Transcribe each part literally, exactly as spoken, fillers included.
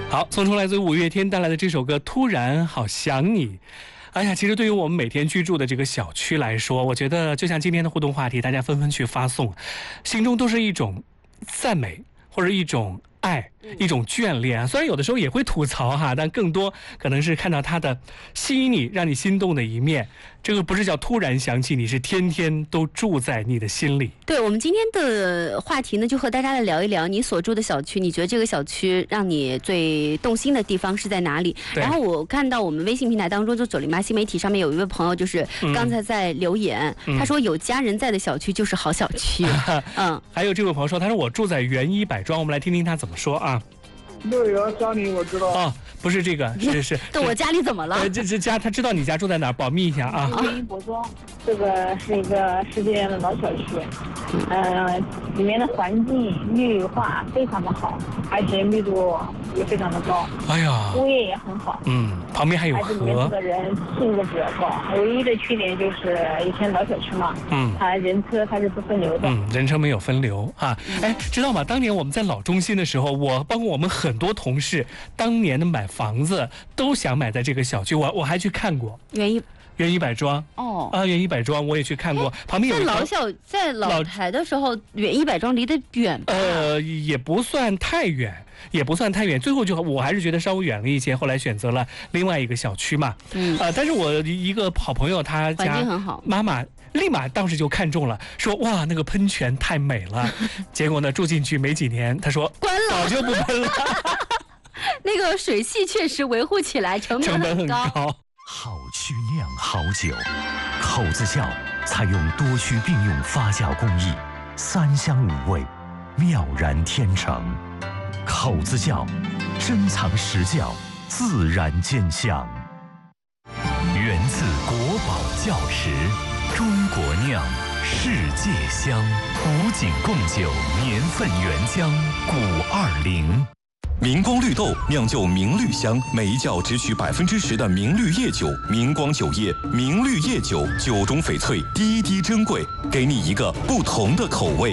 好，送出来自五月天带来的这首歌《突然好想你》。哎呀，其实对于我们每天居住的这个小区来说，我觉得就像今天的互动话题，大家纷纷去发送，心中都是一种赞美或者一种爱，一种眷恋啊。虽然有的时候也会吐槽哈，但更多可能是看到他的吸引你、让你心动的一面。这个不是叫突然想起你，是天天都住在你的心里。 对，我们今天的话题呢，就和大家来聊一聊你所住的小区，你觉得这个小区让你最动心的地方是在哪里？然后我看到我们微信平台当中，就九零八新媒体上面有一位朋友，就是刚才在留言，嗯、他说有家人在的小区就是好小区。嗯， 还有这位朋友说，他说我住在元一百庄，我们来听听他怎么说啊。 对呀，家里我知道。 哦，不是这个，是是。 对，我家里怎么了？ 呃，这这家他知道你家住在哪儿，保密一下啊。 元一百庄，这个是一个世界的老小区，呃，里面的环境绿化非常的好，而且密度也非常的高。 哎呀， 物业也很好。 嗯，旁边还有河。 而且里面住的人素质比较高，唯一的缺点就是以前老小区嘛，嗯，它人车它是不分流的。 嗯，人车没有分流啊。哎，知道吗？当年我们在老中心的时候，我包括我们很。很多同事当年的买房子都想买在这个小区，我我还去看过元一元一百庄哦啊，元一百庄我也去看过，旁边有在老小在老台的时候，元一百庄离得远吧？ 呃，也不算太远，也不算太远，最后就我还是觉得稍微远了一些，后来选择了另外一个小区嘛。嗯啊、呃，但是我一个好朋友他家环境很好， 妈妈。立马当时就看中了，说哇那个喷泉太美了，结果呢住进去没几年，他说关了， 早就不喷了。 那个水系确实维护起来成本很高。 很高好曲酿好酒，口子窖采用多区并用发酵工艺，三香五味，妙然天成。口子窖，珍藏实窖，自然兼香。源自国宝窖池。中国酿，世界香，古井贡酒，年份原浆，古二零。 明光绿豆酿就明绿香，每一窖只取百分之十的明绿叶酒。明光酒业，明绿叶酒，酒中翡翠，滴滴珍贵，给你一个不同的口味。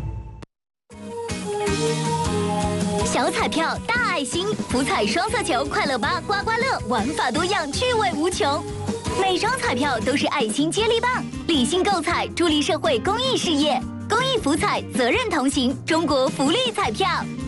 小彩票，大爱心，福彩双色球，快乐吧，刮刮乐，玩法多样，趣味无穷。每张彩票都是爱心接力棒，理性购彩，助力社会公益事业。公益福彩，责任同行，中国福利彩票。